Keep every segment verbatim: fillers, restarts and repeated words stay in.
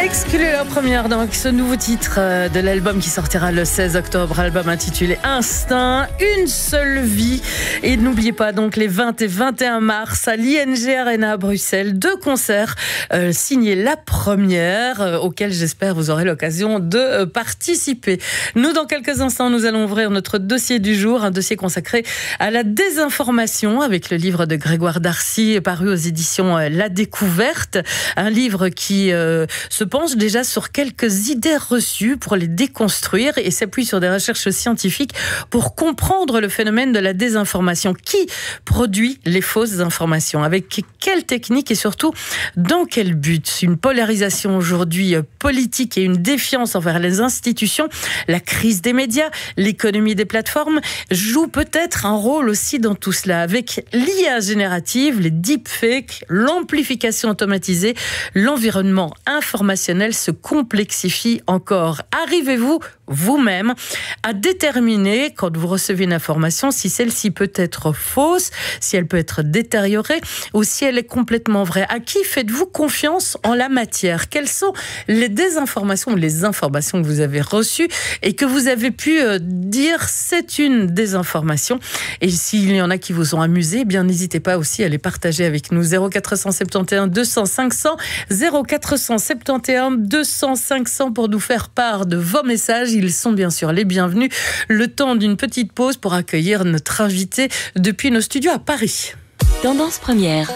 Exclu la première, donc ce nouveau titre de l'album qui sortira le seize octobre, album intitulé Instinct, une seule vie. Et n'oubliez pas donc les vingt et vingt et un mars à l'I N G Arena à Bruxelles, deux concerts euh, signés la première, euh, auxquels j'espère vous aurez l'occasion de euh, participer. Nous, dans quelques instants, nous allons ouvrir notre dossier du jour, un dossier consacré à la désinformation avec le livre de Grégoire Darcy paru aux éditions euh, La Découverte, un livre qui euh, se penche déjà sur quelques idées reçues pour les déconstruire et s'appuie sur des recherches scientifiques pour comprendre le phénomène de la désinformation. Qui produit les fausses informations? Avec quelle technique et surtout dans quel but? Une polarisation aujourd'hui politique et une défiance envers les institutions, la crise des médias, l'économie des plateformes jouent peut-être un rôle aussi dans tout cela. Avec l'I A générative, les deepfakes, l'amplification automatisée, l'environnement informationnel se complexifie encore. Arrivez-vous vous-même à déterminer, quand vous recevez une information, si celle-ci peut être fausse, si elle peut être détériorée ou si elle est complètement vraie? À qui faites-vous confiance en la matière? Quelles sont les désinformations ou les informations que vous avez reçues et que vous avez pu dire c'est une désinformation? Et s'il y en a qui vous ont amusé, eh bien n'hésitez pas aussi à les partager avec nous. zéro quatre cent soixante et onze deux cents cinq cents, zéro quatre cent soixante et onze deux cents cinq cents pour nous faire part de vos messages. Ils sont bien sûr les bienvenus. Le temps d'une petite pause pour accueillir notre invité depuis nos studios à Paris. Tendance première.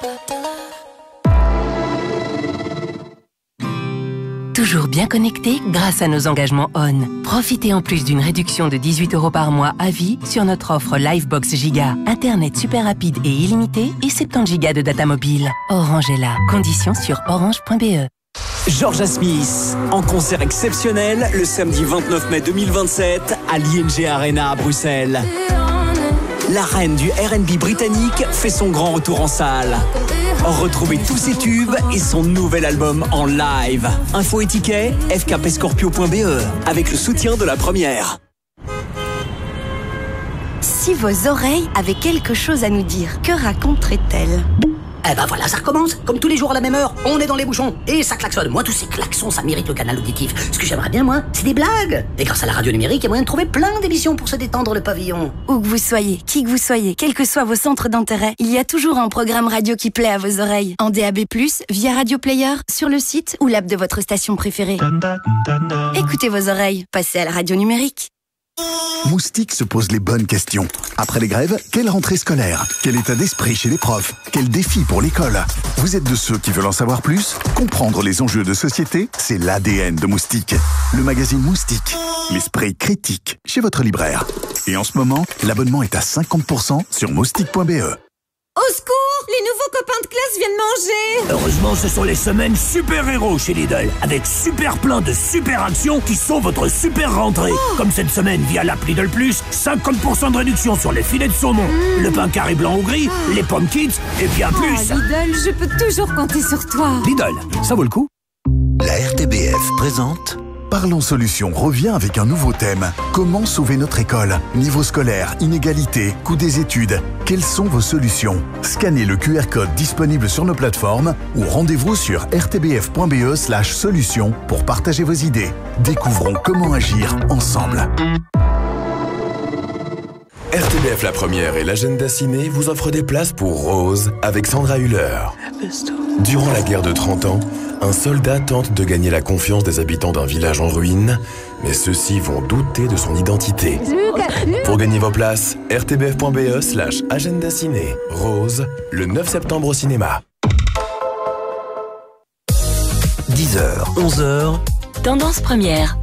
Toujours bien connecté grâce à nos engagements O N. Profitez en plus d'une réduction de dix-huit euros par mois à vie sur notre offre Livebox Giga. Internet super rapide et illimité et soixante-dix gigas de data mobile. Orange est là. Conditions sur orange point b e. Georgia Smith, en concert exceptionnel le samedi vingt-neuf mai deux mille vingt-sept à l'I N G Arena à Bruxelles. La reine du R and B britannique fait son grand retour en salle. Retrouvez tous ses tubes et son nouvel album en live. Info et tickets, f k p scorpio point b e, avec le soutien de La Première. Si vos oreilles avaient quelque chose à nous dire, que raconteraient-elles? Eh ben voilà, ça recommence. Comme tous les jours à la même heure, on est dans les bouchons et ça klaxonne. Moi, tous ces klaxons, ça mérite le canal auditif. Ce que j'aimerais bien, moi, c'est des blagues. Et grâce à la radio numérique, il y a moyen de trouver plein d'émissions pour se détendre le pavillon. Où que vous soyez, qui que vous soyez, quels que soient vos centres d'intérêt, il y a toujours un programme radio qui plaît à vos oreilles. En D A B plus, via Radio Player, sur le site ou l'app de votre station préférée. Écoutez vos oreilles, passez à la radio numérique. Moustique se pose les bonnes questions. Après les grèves, quelle rentrée scolaire? Quel état d'esprit chez les profs? Quel défi pour l'école? Vous êtes de ceux qui veulent en savoir plus? Comprendre les enjeux de société, c'est l'A D N de Moustique. Le magazine Moustique, l'esprit critique, chez votre libraire. Et en ce moment, l'abonnement est à cinquante pour cent sur moustique point b e. Au secours! Les nouveaux copains de classe viennent manger! Heureusement, ce sont les semaines super-héros chez Lidl, avec super plein de super actions qui sont votre super rentrée. Oh. Comme cette semaine via l'app Lidl Plus, cinquante pour cent de réduction sur les filets de saumon, mmh. le pain carré blanc ou gris, oh. les pommes kids et bien oh, plus. Lidl, je peux toujours compter sur toi. Lidl, ça vaut le coup. La R T B F présente Parlons Solutions revient avec un nouveau thème. Comment sauver notre école? Niveau scolaire, inégalité, coût des études. Quelles sont vos solutions? Scannez le Q R code disponible sur nos plateformes ou rendez-vous sur r t b f point b e slash solutions pour partager vos idées. Découvrons comment agir ensemble. R T B F La Première et l'agenda ciné vous offrent des places pour Rose avec Sandra Hüller. Durant la guerre de trente ans, un soldat tente de gagner la confiance des habitants d'un village en ruine, mais ceux-ci vont douter de son identité. Pour gagner vos places, r t b f point b e slash agenda ciné. Rose, le neuf septembre au cinéma. dix heures, onze heures. Tendance première.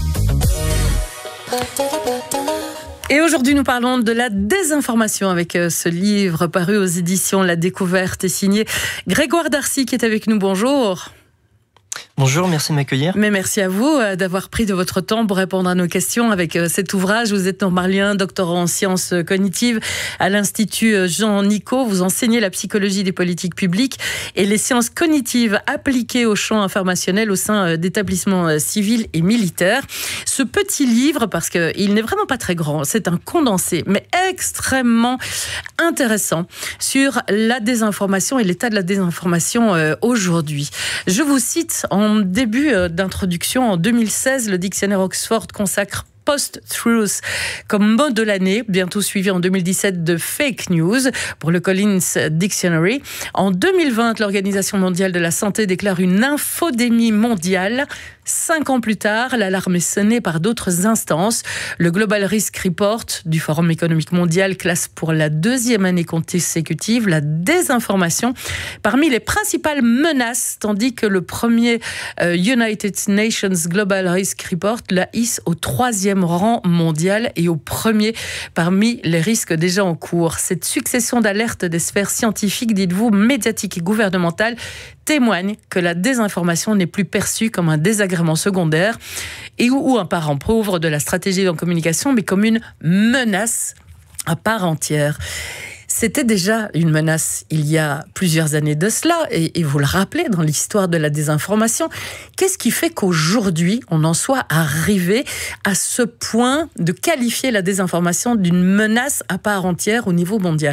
Et aujourd'hui, nous parlons de la désinformation avec ce livre paru aux éditions La Découverte et signé Grégoire Darcy qui est avec nous. Bonjour. Bonjour, merci de m'accueillir. Mais merci à vous d'avoir pris de votre temps pour répondre à nos questions avec cet ouvrage. Vous êtes normalien, doctorant en sciences cognitives à l'Institut Jean-Nicot. Vous enseignez la psychologie des politiques publiques et les sciences cognitives appliquées au champ informationnel au sein d'établissements civils et militaires. Ce petit livre, parce qu'il n'est vraiment pas très grand, c'est un condensé, mais extrêmement intéressant sur la désinformation et l'état de la désinformation aujourd'hui. Je vous cite en En début d'introduction, en deux mille seize, le dictionnaire Oxford consacre Post-Truth comme mot de l'année, bientôt suivi en deux mille dix-sept de Fake News pour le Collins Dictionary. En deux mille vingt, l'Organisation mondiale de la santé déclare une infodémie mondiale. Cinq ans plus tard, l'alarme est sonnée par d'autres instances. Le Global Risk Report du Forum économique mondial classe pour la deuxième année consécutive la désinformation parmi les principales menaces, tandis que le premier euh, United Nations Global Risk Report la hisse au troisième rang mondial et au premier parmi les risques déjà en cours. Cette succession d'alertes des sphères scientifiques, dites-vous, médiatiques et gouvernementales, témoigne que la désinformation n'est plus perçue comme un désagrément secondaire et ou un parent pauvre de la stratégie de communication, mais comme une menace à part entière. C'était déjà une menace il y a plusieurs années de cela, et, et vous le rappelez dans l'histoire de la désinformation. Qu'est-ce qui fait qu'aujourd'hui, on en soit arrivé à ce point de qualifier la désinformation d'une menace à part entière au niveau mondial ?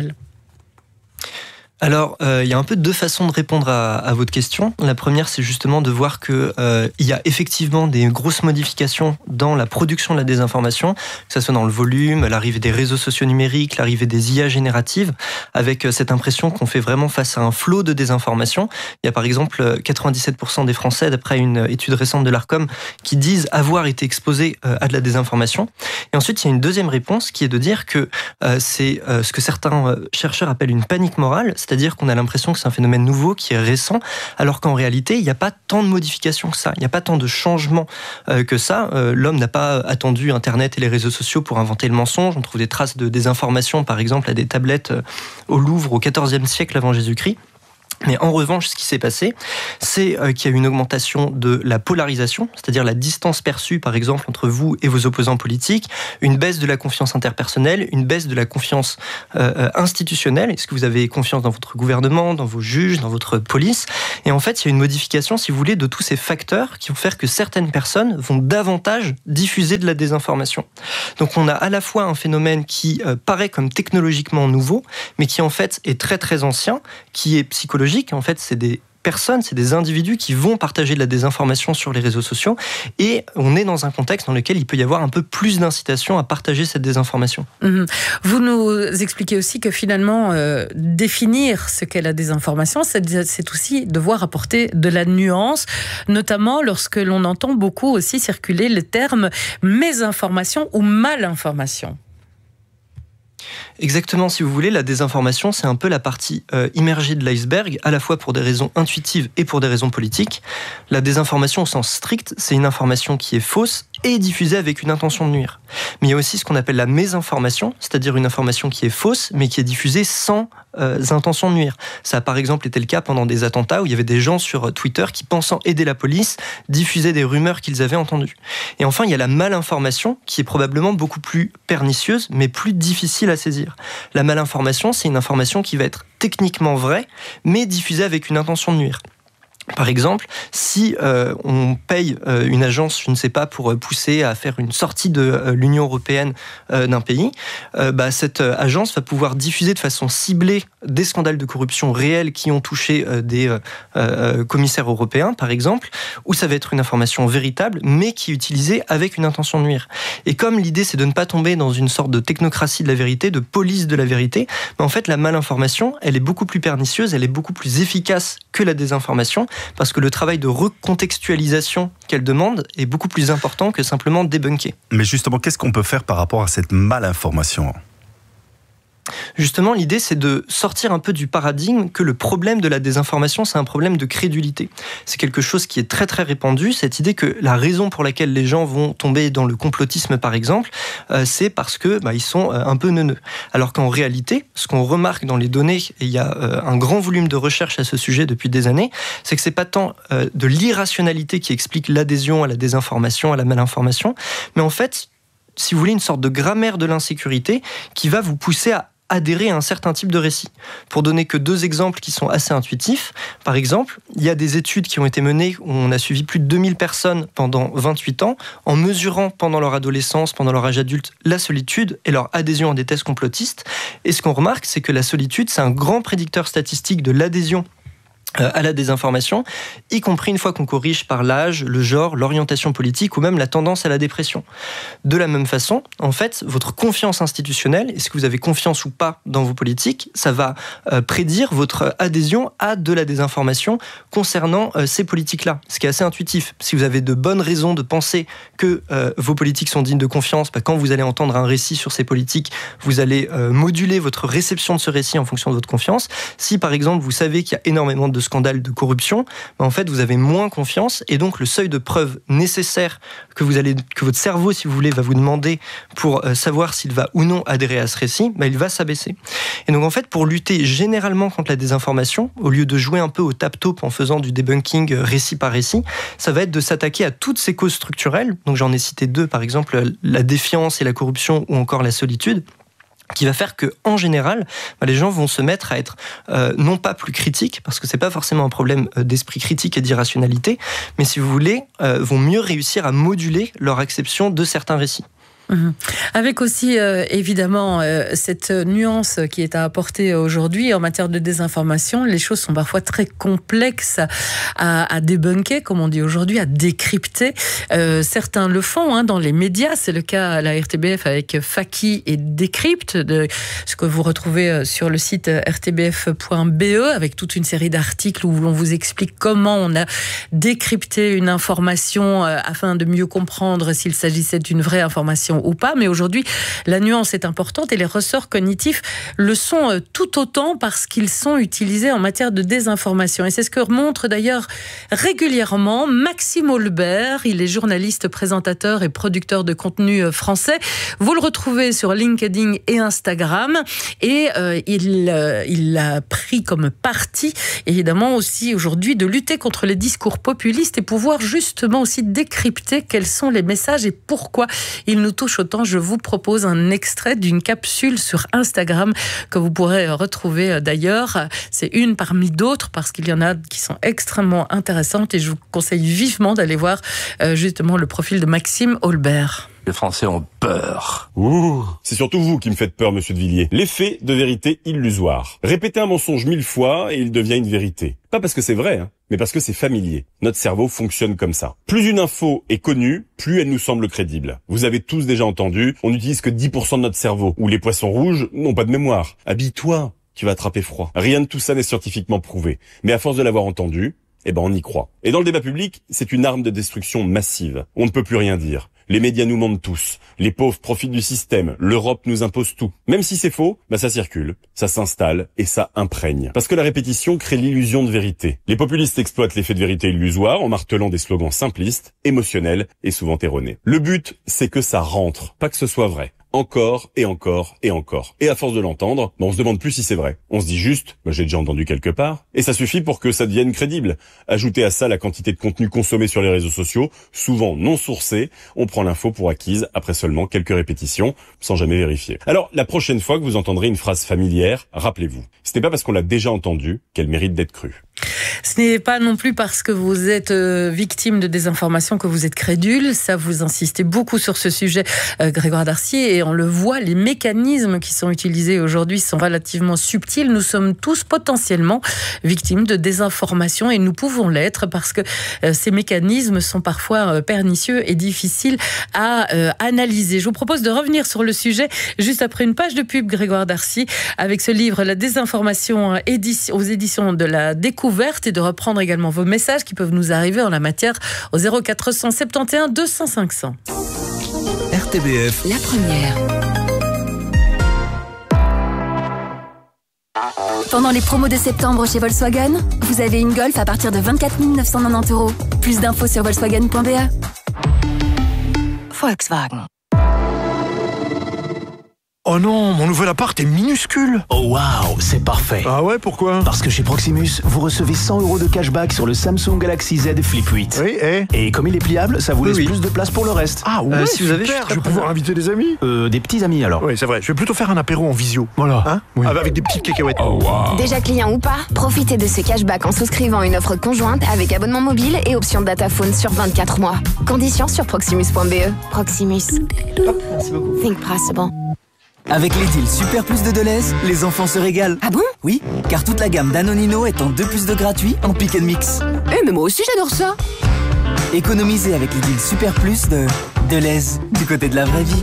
Alors, euh, il y a un peu deux façons de répondre à, à votre question. La première, c'est justement de voir que euh, il y a effectivement des grosses modifications dans la production de la désinformation, que ce soit dans le volume, l'arrivée des réseaux sociaux numériques, l'arrivée des I A génératives, avec euh, cette impression qu'on fait vraiment face à un flot de désinformation. Il y a par exemple quatre-vingt-dix-sept pour cent des Français, d'après une étude récente de l'Arcom, qui disent avoir été exposés euh, à de la désinformation. Et ensuite, il y a une deuxième réponse qui est de dire que euh, c'est euh, ce que certains euh, chercheurs appellent une panique morale, c'est-à-dire qu'on a l'impression que c'est un phénomène nouveau, qui est récent, alors qu'en réalité, il n'y a pas tant de modifications que ça, il n'y a pas tant de changements euh, que ça. Euh, l'homme n'a pas attendu Internet et les réseaux sociaux pour inventer le mensonge. On trouve des traces de désinformation, par exemple, à des tablettes euh, au Louvre au quatorzième siècle avant Jésus-Christ. Mais en revanche, ce qui s'est passé, c'est qu'il y a eu une augmentation de la polarisation, c'est-à-dire la distance perçue, par exemple, entre vous et vos opposants politiques, une baisse de la confiance interpersonnelle, une baisse de la confiance euh, institutionnelle. Est-ce que vous avez confiance dans votre gouvernement, dans vos juges, dans votre police ? Et en fait, il y a une modification, si vous voulez, de tous ces facteurs qui vont faire que certaines personnes vont davantage diffuser de la désinformation. Donc on a à la fois un phénomène qui euh, paraît comme technologiquement nouveau, mais qui en fait est très très ancien, qui est psychologique. En fait, c'est des personnes, c'est des individus qui vont partager de la désinformation sur les réseaux sociaux, et on est dans un contexte dans lequel il peut y avoir un peu plus d'incitation à partager cette désinformation. Mmh. Vous nous expliquez aussi que finalement, euh, définir ce qu'est la désinformation, c'est, c'est aussi devoir apporter de la nuance, notamment lorsque l'on entend beaucoup aussi circuler le terme mésinformation ou malinformation. Exactement, si vous voulez, la désinformation, c'est un peu la partie euh, immergée de l'iceberg, à la fois pour des raisons intuitives et pour des raisons politiques. La désinformation au sens strict, c'est une information qui est fausse et diffusée avec une intention de nuire. Mais il y a aussi ce qu'on appelle la mésinformation, c'est-à-dire une information qui est fausse, mais qui est diffusée sans euh, intention de nuire. Ça a par exemple été le cas pendant des attentats où il y avait des gens sur Twitter qui, pensant aider la police, diffusaient des rumeurs qu'ils avaient entendues. Et enfin, il y a la malinformation, qui est probablement beaucoup plus pernicieuse, mais plus difficile à saisir. La malinformation, c'est une information qui va être techniquement vraie, mais diffusée avec une intention de nuire. Par exemple, si euh, on paye euh, une agence, je ne sais pas, pour pousser à faire une sortie de euh, l'Union européenne euh, d'un pays, euh, bah, cette euh, agence va pouvoir diffuser de façon ciblée des scandales de corruption réels qui ont touché euh, des euh, euh, commissaires européens, par exemple, où ça va être une information véritable, mais qui est utilisée avec une intention de nuire. Et comme l'idée, c'est de ne pas tomber dans une sorte de technocratie de la vérité, de police de la vérité, bah, en fait, la malinformation, elle est beaucoup plus pernicieuse, elle est beaucoup plus efficace que la désinformation, parce que le travail de recontextualisation qu'elle demande est beaucoup plus important que simplement débunker. Mais justement, qu'est-ce qu'on peut faire par rapport à cette malinformation ? Justement, l'idée, c'est de sortir un peu du paradigme que le problème de la désinformation, c'est un problème de crédulité. C'est quelque chose qui est très très répandu, cette idée que la raison pour laquelle les gens vont tomber dans le complotisme, par exemple, euh, c'est parce que bah, ils sont euh, un peu neuneux. Alors qu'en réalité, ce qu'on remarque dans les données, et il y a euh, un grand volume de recherche à ce sujet depuis des années, c'est que c'est pas tant euh, de l'irrationalité qui explique l'adhésion à la désinformation, à la malinformation, mais en fait, si vous voulez, une sorte de grammaire de l'insécurité qui va vous pousser à adhérer à un certain type de récit. Pour donner que deux exemples qui sont assez intuitifs, par exemple, il y a des études qui ont été menées où on a suivi plus de deux mille personnes pendant vingt-huit ans, en mesurant pendant leur adolescence, pendant leur âge adulte, la solitude et leur adhésion à des thèses complotistes. Et ce qu'on remarque, c'est que la solitude, c'est un grand prédicteur statistique de l'adhésion à la désinformation, y compris une fois qu'on corrige par l'âge, le genre, l'orientation politique ou même la tendance à la dépression. De la même façon, en fait, votre confiance institutionnelle, est-ce que vous avez confiance ou pas dans vos politiques, ça va euh, prédire votre adhésion à de la désinformation concernant euh, ces politiques-là. Ce qui est assez intuitif. Si vous avez de bonnes raisons de penser que euh, vos politiques sont dignes de confiance, bah, quand vous allez entendre un récit sur ces politiques, vous allez euh, moduler votre réception de ce récit en fonction de votre confiance. Si par exemple vous savez qu'il y a énormément de scandales de corruption, bah, en fait vous avez moins confiance et donc le seuil de preuve nécessaire que vous allez, que votre cerveau, si vous voulez, va vous demander pour euh, savoir s'il va ou non adhérer à ce récit, bah, il va s'abaisser. Et donc en fait, pour lutter généralement contre la désinformation, au lieu de jouer un peu au tap-top en faisant du debunking récit par récit, ça va être de s'attaquer à toutes ces causes structurelles. Donc j'en ai cité deux, par exemple la défiance et la corruption ou encore la solitude, qui va faire que, en général, bah, les gens vont se mettre à être euh, non pas plus critiques, parce que c'est pas forcément un problème d'esprit critique et d'irrationalité, mais si vous voulez, euh, vont mieux réussir à moduler leur acception de certains récits. Mmh. Avec aussi euh, évidemment euh, cette nuance qui est à apporter aujourd'hui en matière de désinformation. Les choses sont parfois très complexes à, à débunker, comme on dit aujourd'hui, à décrypter. Euh, certains le font hein, dans les médias. C'est le cas à la R T B F avec Faki et Décrypte, de ce que vous retrouvez sur le site r t b f point b e avec toute une série d'articles où l'on vous explique comment on a décrypté une information euh, afin de mieux comprendre s'il s'agissait d'une vraie information ou pas, mais aujourd'hui, la nuance est importante et les ressorts cognitifs le sont tout autant parce qu'ils sont utilisés en matière de désinformation. Et c'est ce que montre d'ailleurs régulièrement Maxime Aulbert. Il est journaliste, présentateur et producteur de contenu français. Vous le retrouvez sur LinkedIn et Instagram et euh, il, euh, il a pris comme parti, évidemment aussi aujourd'hui, de lutter contre les discours populistes et pouvoir justement aussi décrypter quels sont les messages et pourquoi ils nous touchent autant. Je vous propose un extrait d'une capsule sur Instagram que vous pourrez retrouver d'ailleurs. C'est une parmi d'autres parce qu'il y en a qui sont extrêmement intéressantes et je vous conseille vivement d'aller voir justement le profil de Maxime Aulbert. Les Français ont peur. Ouh, c'est surtout vous qui me faites peur, monsieur de Villiers. L'effet de vérité illusoire. Répétez un mensonge mille fois et il devient une vérité. Pas parce que c'est vrai, hein, mais parce que c'est familier. Notre cerveau fonctionne comme ça. Plus une info est connue, plus elle nous semble crédible. Vous avez tous déjà entendu, on n'utilise que dix pour cent de notre cerveau, ou les poissons rouges n'ont pas de mémoire. Habille-toi, tu vas attraper froid. Rien de tout ça n'est scientifiquement prouvé. Mais à force de l'avoir entendu, eh ben on y croit. Et dans le débat public, c'est une arme de destruction massive. On ne peut plus rien dire. Les médias nous mentent tous. Les pauvres profitent du système. L'Europe nous impose tout. Même si c'est faux, bah ça circule, ça s'installe et ça imprègne. Parce que la répétition crée l'illusion de vérité. Les populistes exploitent l'effet de vérité illusoire en martelant des slogans simplistes, émotionnels et souvent erronés. Le but, c'est que ça rentre, pas que ce soit vrai. Encore et encore et encore. Et à force de l'entendre, bah on se demande plus si c'est vrai. On se dit juste, bah j'ai déjà entendu quelque part. Et ça suffit pour que ça devienne crédible. Ajoutez à ça la quantité de contenu consommé sur les réseaux sociaux, souvent non sourcé. On prend l'info pour acquise après seulement quelques répétitions, sans jamais vérifier. Alors, la prochaine fois que vous entendrez une phrase familière, rappelez-vous, ce n'est pas parce qu'on l'a déjà entendue qu'elle mérite d'être crue. Ce n'est pas non plus parce que vous êtes euh, victime de désinformation que vous êtes crédule. Ça, vous insistez beaucoup sur ce sujet, euh, Grégoire Darcier, et on le voit, les mécanismes qui sont utilisés aujourd'hui sont relativement subtils. Nous sommes tous potentiellement victimes de désinformation et nous pouvons l'être parce que euh, ces mécanismes sont parfois euh, pernicieux et difficiles à euh, analyser. Je vous propose de revenir sur le sujet juste après une page de pub, Grégoire Darcier, avec ce livre, La désinformation édition, aux éditions de la Découverte, et de reprendre également vos messages qui peuvent nous arriver en la matière au zéro quatre cent soixante et onze deux cents cinq cents. R T B F, la première. Pendant les promos de septembre chez Volkswagen, vous avez une Golf à partir de vingt-quatre mille neuf cent quatre-vingt-dix euros. Plus d'infos sur volkswagen point b e. Volkswagen. Oh non, mon nouvel appart est minuscule. Oh waouh, c'est parfait. Ah ouais, pourquoi? Parce que chez Proximus, vous recevez cent euros de cashback sur le Samsung Galaxy Z Flip huit. Oui, et Et comme il est pliable, ça vous oui, laisse oui. plus de place pour le reste. Ah ouais, Euh, si vous avez, super, je suis je vais pouvoir inviter des amis. Euh, des petits amis alors. Oui, c'est vrai, je vais plutôt faire un apéro en visio. Voilà. Hein oui. Avec des petites cacahuètes. Oh wow. Déjà client ou pas, profitez de ce cashback en souscrivant une offre conjointe avec abonnement mobile et option dataphone sur vingt-quatre mois. Conditions sur proximus point b e. Proximus. Merci beaucoup. Think possible. Avec les deals Super Plus de Deleuze, les enfants se régalent. Ah bon? Oui, car toute la gamme Danonino est en deux plus de gratuit en pick and mix. Eh mais moi aussi j'adore ça. Économisez avec les deals Super Plus de Deleuze, du côté de la vraie vie.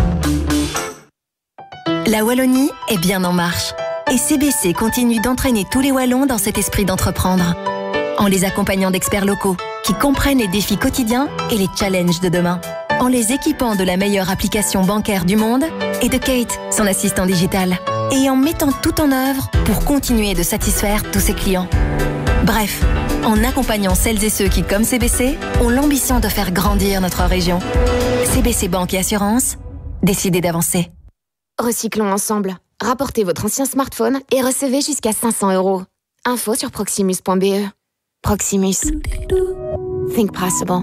La Wallonie est bien en marche. Et C B C continue d'entraîner tous les Wallons dans cet esprit d'entreprendre. En les accompagnant d'experts locaux qui comprennent les défis quotidiens et les challenges de demain. En les équipant de la meilleure application bancaire du monde et de Kate, son assistant digital. Et en mettant tout en œuvre pour continuer de satisfaire tous ses clients. Bref, en accompagnant celles et ceux qui, comme C B C, ont l'ambition de faire grandir notre région. C B C Banque et Assurance, décidez d'avancer. Recyclons ensemble. Rapportez votre ancien smartphone et recevez jusqu'à cinq cents euros. Info sur proximus point b e. Proximus. Think possible.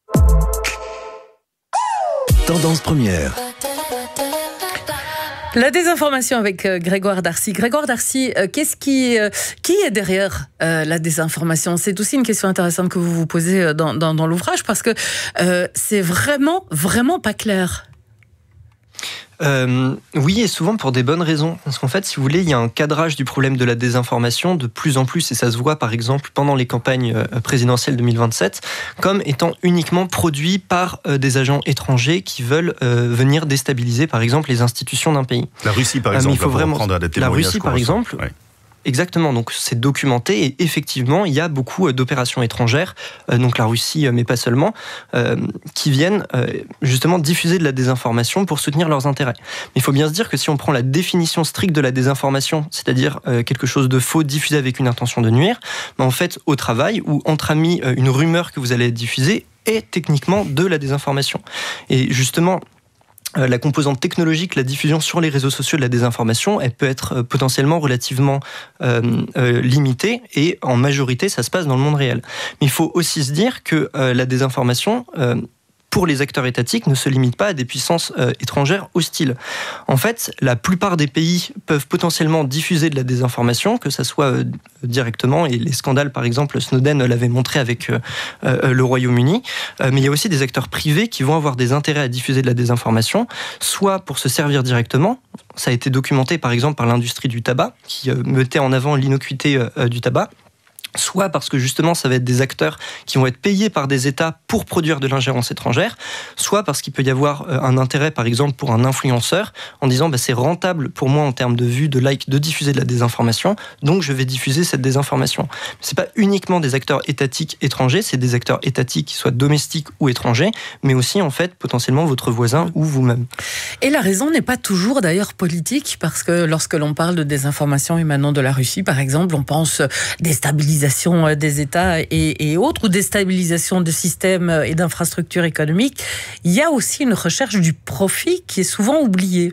Tendance première. La désinformation avec euh, Grégoire Darcy. Grégoire Darcy, euh, qu'est-ce qui, euh, qui est derrière euh, la désinformation? C'est aussi une question intéressante que vous vous posez dans, dans, dans l'ouvrage parce que euh, c'est vraiment, vraiment pas clair. Euh, oui, et souvent pour des bonnes raisons. Parce qu'en fait, si vous voulez, il y a un cadrage du problème de la désinformation de plus en plus, et ça se voit par exemple pendant les campagnes présidentielles deux mille vingt-sept, comme étant uniquement produit par euh, des agents étrangers qui veulent euh, venir déstabiliser par exemple les institutions d'un pays. La Russie par exemple, euh, il faut vraiment prendre des témoignages. La Russie par exemple. Ouais. Exactement, donc c'est documenté et effectivement il y a beaucoup d'opérations étrangères, euh, donc la Russie mais pas seulement, euh, qui viennent euh, justement diffuser de la désinformation pour soutenir leurs intérêts. Mais il faut bien se dire que si on prend la définition stricte de la désinformation, c'est-à-dire euh, quelque chose de faux diffusé avec une intention de nuire, ben en fait au travail ou entre amis, euh, une rumeur que vous allez diffuser est techniquement de la désinformation. Et justement, la composante technologique, la diffusion sur les réseaux sociaux de la désinformation, elle peut être potentiellement relativement euh, euh, limitée et en majorité, ça se passe dans le monde réel. Mais il faut aussi se dire que euh, la désinformation, euh, pour les acteurs étatiques, ne se limite pas à des puissances euh, étrangères hostiles. En fait, la plupart des pays peuvent potentiellement diffuser de la désinformation, que ça soit euh, directement, et les scandales, par exemple, Snowden l'avait montré avec euh, euh, le Royaume-Uni, euh, mais il y a aussi des acteurs privés qui vont avoir des intérêts à diffuser de la désinformation, soit pour se servir directement. Ça a été documenté, par exemple, par l'industrie du tabac, qui euh, mettait en avant l'innocuité euh, du tabac, soit parce que justement ça va être des acteurs qui vont être payés par des États pour produire de l'ingérence étrangère, soit parce qu'il peut y avoir un intérêt par exemple pour un influenceur en disant bah, c'est rentable pour moi en termes de vues, de likes, de diffuser de la désinformation, donc je vais diffuser cette désinformation. C'est pas uniquement des acteurs étatiques étrangers, c'est des acteurs étatiques qui soient domestiques ou étrangers, mais aussi en fait potentiellement votre voisin ou vous-même. Et la raison n'est pas toujours d'ailleurs politique, parce que lorsque l'on parle de désinformation émanant de la Russie par exemple, on pense déstabilisation des États et, et autres, ou déstabilisation de systèmes et d'infrastructures économiques. Il y a aussi une recherche du profit qui est souvent oubliée.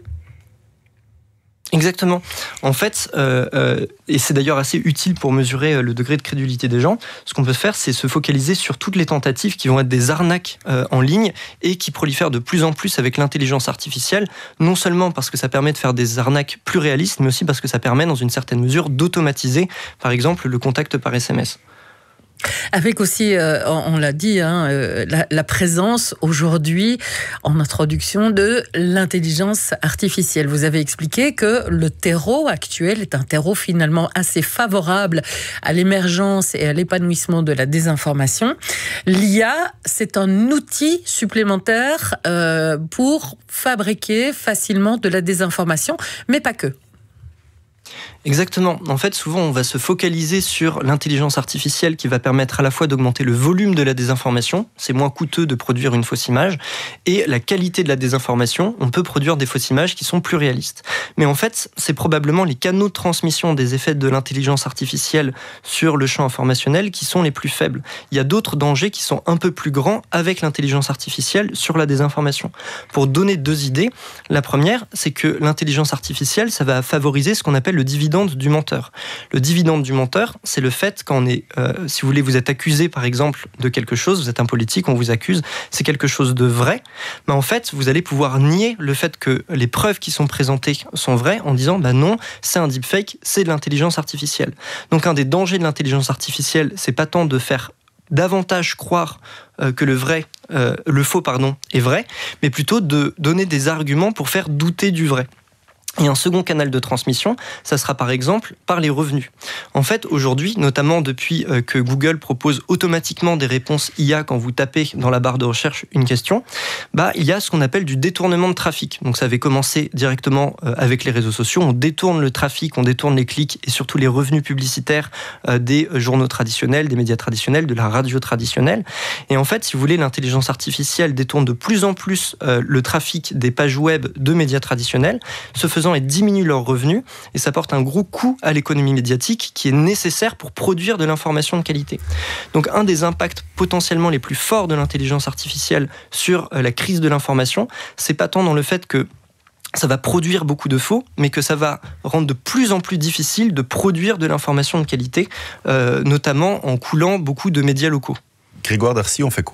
Exactement. En fait, euh, euh, et c'est d'ailleurs assez utile pour mesurer le degré de crédulité des gens, ce qu'on peut faire, c'est se focaliser sur toutes les tentatives qui vont être des arnaques euh, en ligne et qui prolifèrent de plus en plus avec l'intelligence artificielle, non seulement parce que ça permet de faire des arnaques plus réalistes, mais aussi parce que ça permet, dans une certaine mesure, d'automatiser, par exemple, le contact par S M S. Avec aussi, euh, on l'a dit, hein, euh, la, la présence aujourd'hui en introduction de l'intelligence artificielle. Vous avez expliqué que le terreau actuel est un terreau finalement assez favorable à l'émergence et à l'épanouissement de la désinformation. L'I A, c'est un outil supplémentaire euh, pour fabriquer facilement de la désinformation, mais pas que. Exactement. En fait, souvent, on va se focaliser sur l'intelligence artificielle qui va permettre à la fois d'augmenter le volume de la désinformation, c'est moins coûteux de produire une fausse image, et la qualité de la désinformation, on peut produire des fausses images qui sont plus réalistes. Mais en fait, c'est probablement les canaux de transmission des effets de l'intelligence artificielle sur le champ informationnel qui sont les plus faibles. Il y a d'autres dangers qui sont un peu plus grands avec l'intelligence artificielle sur la désinformation. Pour donner deux idées, la première, c'est que l'intelligence artificielle, ça va favoriser ce qu'on appelle le dividende du menteur. Le dividende du menteur, c'est le fait quand on est, euh, si vous voulez, vous êtes accusé par exemple de quelque chose, vous êtes un politique, on vous accuse, c'est quelque chose de vrai, mais en fait, vous allez pouvoir nier le fait que les preuves qui sont présentées sont vraies en disant, bah non, c'est un deepfake, c'est de l'intelligence artificielle. Donc un des dangers de l'intelligence artificielle, c'est pas tant de faire davantage croire euh, que le vrai, euh, le faux, pardon, est vrai, mais plutôt de donner des arguments pour faire douter du vrai. Et un second canal de transmission, ça sera par exemple par les revenus. En fait, aujourd'hui, notamment depuis que Google propose automatiquement des réponses I A quand vous tapez dans la barre de recherche une question, bah, il y a ce qu'on appelle du détournement de trafic. Donc ça avait commencé directement avec les réseaux sociaux. On détourne le trafic, on détourne les clics et surtout les revenus publicitaires des journaux traditionnels, des médias traditionnels, de la radio traditionnelle. Et en fait, si vous voulez, l'intelligence artificielle détourne de plus en plus le trafic des pages web de médias traditionnels, se faisant et diminue leurs revenus, et ça porte un gros coût à l'économie médiatique qui est nécessaire pour produire de l'information de qualité. Donc un des impacts potentiellement les plus forts de l'intelligence artificielle sur la crise de l'information, c'est pas tant dans le fait que ça va produire beaucoup de faux, mais que ça va rendre de plus en plus difficile de produire de l'information de qualité, euh, notamment en coulant beaucoup de médias locaux. Grégoire Darcy, on fait quoi ?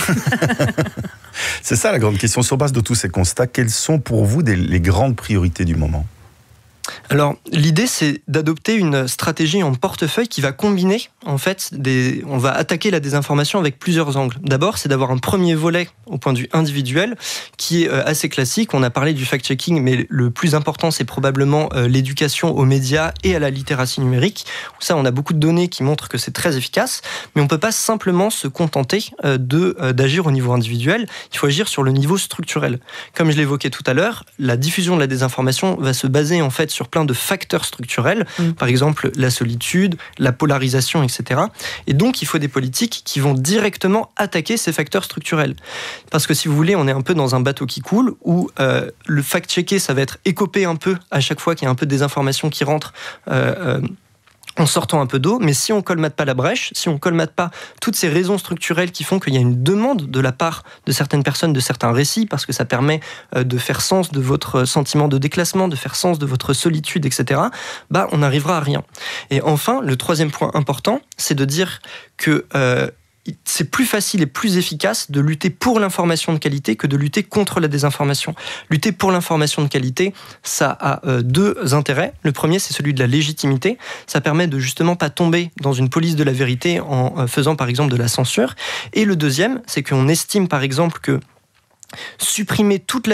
C'est ça la grande question. Sur base de tous ces constats, quelles sont pour vous des, les grandes priorités du moment ? Alors, l'idée, c'est d'adopter une stratégie en portefeuille qui va combiner, en fait, des... on va attaquer la désinformation avec plusieurs angles. D'abord, c'est d'avoir un premier volet au point de vue individuel, qui est assez classique. On a parlé du fact-checking, mais le plus important, c'est probablement l'éducation aux médias et à la littératie numérique. Ça, on a beaucoup de données qui montrent que c'est très efficace, mais on ne peut pas simplement se contenter de, d'agir au niveau individuel. Il faut agir sur le niveau structurel. Comme je l'évoquais tout à l'heure, la diffusion de la désinformation va se baser, en fait, sur plein de facteurs structurels, mmh. par exemple la solitude, la polarisation, et cetera. Et donc, il faut des politiques qui vont directement attaquer ces facteurs structurels. Parce que si vous voulez, on est un peu dans un bateau qui coule, où euh, le fact-checker, ça va être écoper un peu à chaque fois qu'il y a un peu des informations qui rentrent euh, euh, en sortant un peu d'eau, mais si on colmate pas la brèche, si on colmate pas toutes ces raisons structurelles qui font qu'il y a une demande de la part de certaines personnes, de certains récits, parce que ça permet de faire sens de votre sentiment de déclassement, de faire sens de votre solitude, et cetera, bah, on n'arrivera à rien. Et enfin, le troisième point important, c'est de dire que euh, c'est plus facile et plus efficace de lutter pour l'information de qualité que de lutter contre la désinformation. Lutter pour l'information de qualité, ça a euh, deux intérêts. Le premier, c'est celui de la légitimité. Ça permet de justement pas tomber dans une police de la vérité en euh, faisant par exemple de la censure. Et le deuxième, c'est qu'on estime par exemple que supprimer toute la